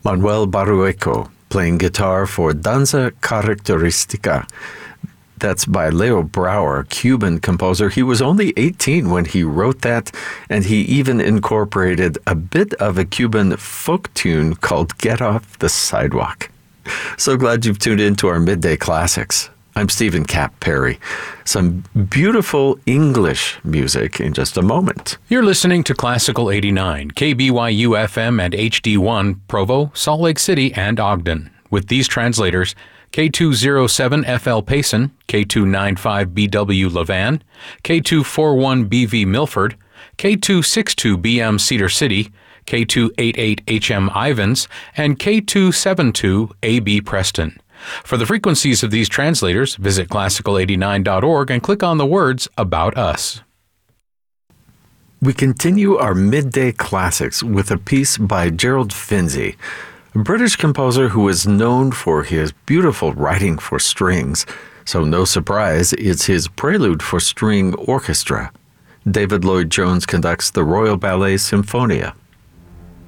Manuel Barrueco, playing guitar for Danza Característica. That's by Leo Brouwer, a Cuban composer. He was only 18 when he wrote that, and he even incorporated a bit of a Cuban folk tune called Get Off the Sidewalk. So glad you've tuned in to our Midday Classics. I'm Stephen Cap Perry. Some beautiful English music in just a moment. You're listening to Classical 89, KBYU FM and HD1, Provo, Salt Lake City, and Ogden. With these translators, K207FL Payson, K295BW Levan, K241BV Milford, K262BM Cedar City, K288HM Ivans, and K272AB Preston. For the frequencies of these translators, visit classical89.org and click on the words About Us. We continue our Midday Classics with a piece by Gerald Finzi, a British composer who is known for his beautiful writing for strings, so no surprise it's his prelude for string orchestra. David Lloyd Jones conducts the Royal Ballet Symphonia.